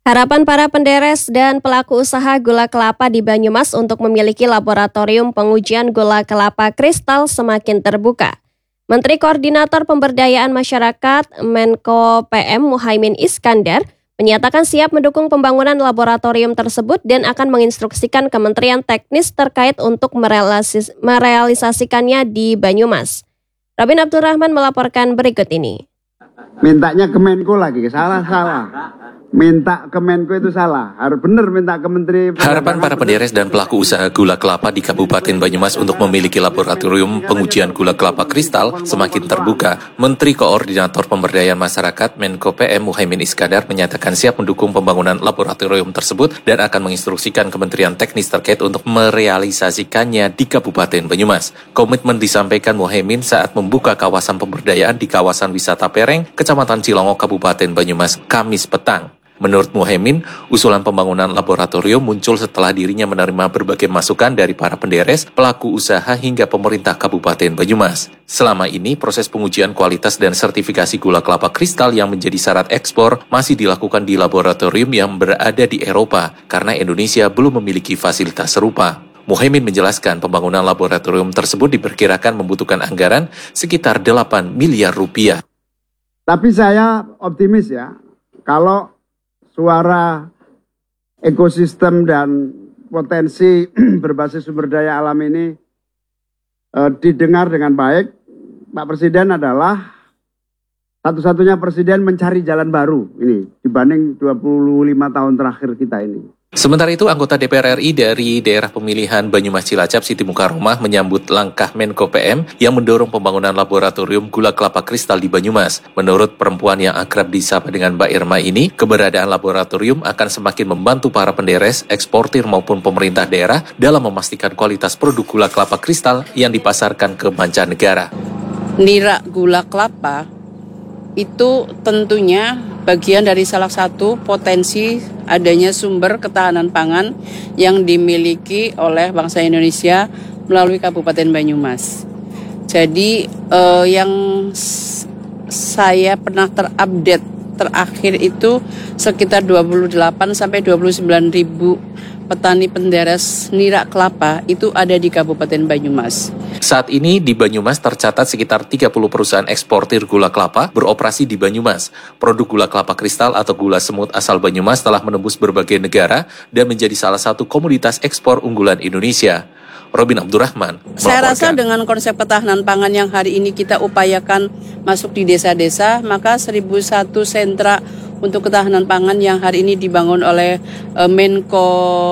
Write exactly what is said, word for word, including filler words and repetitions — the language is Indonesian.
Harapan para penderes dan pelaku usaha gula kelapa di Banyumas untuk memiliki laboratorium pengujian gula kelapa kristal semakin terbuka. Menteri Koordinator Pemberdayaan Masyarakat Menko P M Muhaimin Iskandar menyatakan siap mendukung pembangunan laboratorium tersebut dan akan menginstruksikan kementerian teknis terkait untuk merealisis- merealisasikannya di Banyumas. Robin Abdurrahman melaporkan berikut ini. Mintanya ke Menko lagi, salah-salah. Minta ke Menko itu salah, harus benar minta ke Menteri. Harapan para penderes dan pelaku usaha gula kelapa di Kabupaten Banyumas untuk memiliki laboratorium pengujian gula kelapa kristal semakin terbuka. Menteri Koordinator Pemberdayaan Masyarakat Menko P M Muhaimin Iskandar menyatakan siap mendukung pembangunan laboratorium tersebut dan akan menginstruksikan Kementerian Teknis terkait untuk merealisasikannya di Kabupaten Banyumas. Komitmen disampaikan Muhaimin saat membuka kawasan pemberdayaan di kawasan wisata Pereng, Kecamatan Cilongok, Kabupaten Banyumas, Kamis petang. Menurut Muhaimin, usulan pembangunan laboratorium muncul setelah dirinya menerima berbagai masukan dari para penderes, pelaku usaha hingga pemerintah Kabupaten Banyumas. Selama ini, proses pengujian kualitas dan sertifikasi gula kelapa kristal yang menjadi syarat ekspor masih dilakukan di laboratorium yang berada di Eropa, karena Indonesia belum memiliki fasilitas serupa. Muhaimin menjelaskan pembangunan laboratorium tersebut diperkirakan membutuhkan anggaran sekitar delapan miliar rupiah. Tapi saya optimis ya, kalau suara ekosistem dan potensi berbasis sumber daya alam ini eh, didengar dengan baik, Pak Presiden adalah satu-satunya presiden mencari jalan baru ini dibanding dua puluh lima tahun terakhir kita ini. Sementara itu, anggota D P R R I dari daerah pemilihan Banyumas Cilacap, Siti Mukaromah, menyambut langkah Menko P M yang mendorong pembangunan laboratorium gula kelapa kristal di Banyumas. Menurut perempuan yang akrab disapa dengan Mbak Irma ini, keberadaan laboratorium akan semakin membantu para penderes, eksportir maupun pemerintah daerah dalam memastikan kualitas produk gula kelapa kristal yang dipasarkan ke mancanegara. Nira gula kelapa itu tentunya bagian dari salah satu potensi adanya sumber ketahanan pangan yang dimiliki oleh bangsa Indonesia melalui Kabupaten Banyumas. Jadi eh, yang s- saya pernah terupdate terakhir itu sekitar dua puluh delapan sampai dua puluh sembilan ribu petani penderes nira kelapa itu ada di Kabupaten Banyumas. Saat ini di Banyumas tercatat sekitar tiga puluh perusahaan eksportir gula kelapa beroperasi di Banyumas. Produk gula kelapa kristal atau gula semut asal Banyumas telah menembus berbagai negara dan menjadi salah satu komoditas ekspor unggulan Indonesia. Robin Abdurrahman melaporkan. Saya rasa dengan konsep ketahanan pangan yang hari ini kita upayakan masuk di desa-desa, maka seribu satu sentra untuk ketahanan pangan yang hari ini dibangun oleh uh, Menko